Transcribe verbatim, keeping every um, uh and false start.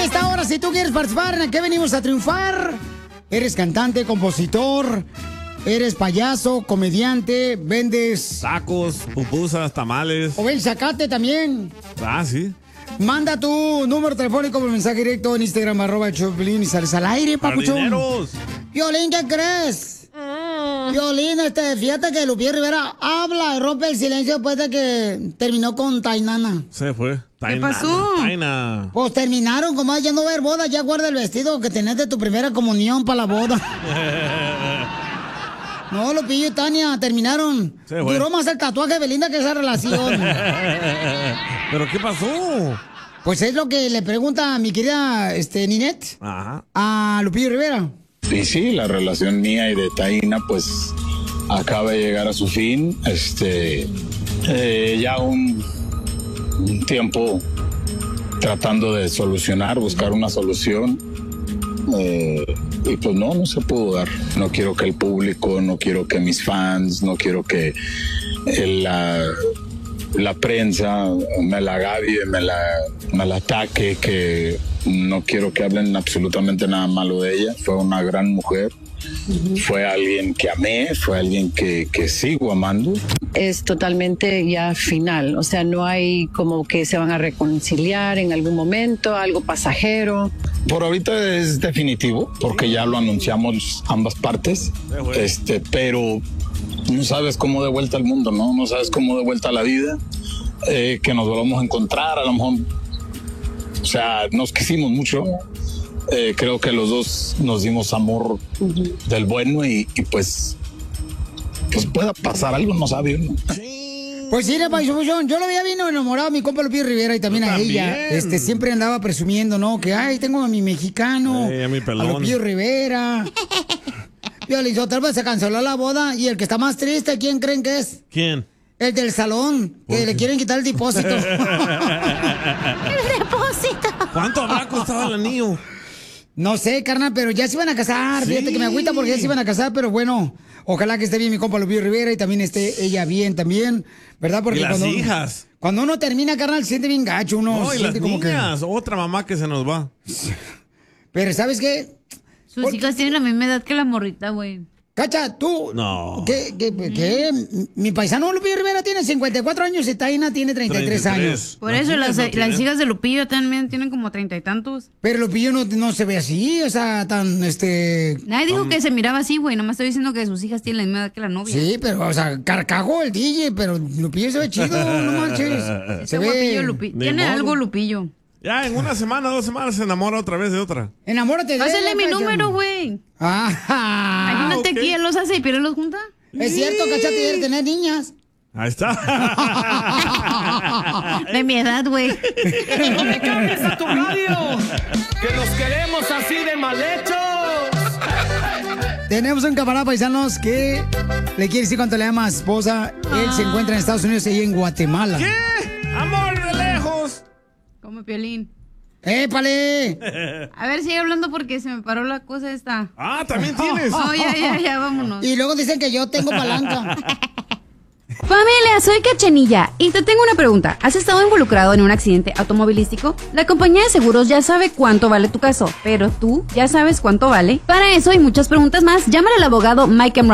esta hora, si tú quieres participar, ¿en qué venimos a triunfar? Eres cantante, compositor, eres payaso, comediante, vendes... Tacos, pupusas, tamales. O ven zacate también. Ah, sí. Manda tu número telefónico por mensaje directo en Instagram, arroba el Choplin, y sales al aire, papuchón. ¡Jardineros! Violín, ¿qué crees? Mm. Violín, este, fíjate que Lupillo Rivera habla y rompe el silencio después de que terminó con Tainana. Se fue. ¿Qué pasó? Taina. Pues terminaron, como ya no va a haber boda, ya guarda el vestido que tenés de tu primera comunión para la boda. No, Lupillo y Tania terminaron. Se fue. Duró más el tatuaje de Belinda que esa relación. ¿Pero qué pasó? Pues es lo que le pregunta a mi querida este, Ninette Ajá. a Lupillo Rivera. Y sí, la relación mía y de Taina pues acaba de llegar a su fin. Este, eh, ya un, un tiempo tratando de solucionar, buscar una solución. Eh, y pues no, no se pudo dar. No quiero que el público, no quiero que mis fans, no quiero que el, la, la prensa me la agavie, me la, me la ataque, que no quiero que hablen absolutamente nada malo de ella. Fue una gran mujer. Uh-huh. Fue alguien que amé, fue alguien que, que sigo amando. Es totalmente ya final, o sea, no hay como que se van a reconciliar en algún momento, algo pasajero. Por ahorita es definitivo, porque ya lo anunciamos ambas partes, este, pero no sabes cómo de vuelta al mundo, ¿no? No sabes cómo de vuelta a la vida, eh, que nos volvamos a encontrar, a lo mejor, o sea, nos quisimos mucho. Eh, creo que los dos nos dimos amor uh-huh. del bueno y, y pues pues pueda pasar algo, no sabe uno. Pues sí, Paisón, yo lo veía bien enamorado a mi compa Lupillo Rivera y también yo a también. ella. Este, siempre andaba presumiendo, ¿no? Que, ay, tengo a mi mexicano, hey, a, mi a Lupillo Rivera. Yo le dije, tal vez se canceló la boda y el que está más triste, ¿quién creen que es? ¿Quién? El del salón, que qué? le quieren quitar el depósito. El depósito. ¿Cuánto habrá costado el anillo? No sé, carnal, pero ya se iban a casar. Sí. Fíjate que me agüita porque ya se iban a casar, pero bueno, ojalá que esté bien mi compa Lupillo Rivera y también esté ella bien también, ¿verdad? Porque y las cuando hijas. Uno, cuando uno termina, carnal, se siente bien gacho, uno no, se y siente las como niñas, que... otra mamá que se nos va. Pero ¿sabes qué? Sus Por... hijas tienen la misma edad que la morrita, güey. Cacha, tú. No. ¿Qué, qué, qué? Mi paisano Lupillo Rivera tiene cincuenta y cuatro años y Taina tiene treinta y tres, treinta y tres años. Por eso las, no las hijas de Lupillo también tienen como treinta y tantos. Pero Lupillo no, no se ve así, o sea, tan, este... Nadie dijo um... que se miraba así, güey. Nomás estoy diciendo que sus hijas tienen la misma edad que la novia. Sí, pero, o sea, carcajó el D J, pero Lupillo se ve chido, no manches. Se ve... Lupillo. Tiene modo. Algo Lupillo. Ya, en una semana, dos semanas se enamora otra vez de otra. Enamórate de ella. Pásale mi número, güey. Ajá. Imagínate okay. que él los hace y Piero los junta. Es sí. cierto, Cachate debe tener niñas. Ahí está. De mi edad, güey. ¡No me cambies a tu radio! ¡Que nos queremos así de mal hechos! Tenemos un camarada paisanos que le quiere decir cuánto le ama a su esposa. Ah. Él se encuentra en Estados Unidos y ella en Guatemala. ¿Qué? Amor de lejos. Como Piolín. ¡Épale! A ver, sigue hablando porque se me paró la cosa esta. Ah, también tienes. No, ya, ya, ya, vámonos. Y luego dicen que yo tengo palanca. Familia, soy Cachanilla y te tengo una pregunta. ¿Has estado involucrado en un accidente automovilístico? La compañía de seguros ya sabe cuánto vale tu caso, pero tú ya sabes cuánto vale. Para eso y muchas preguntas más, llámale al abogado Mike M.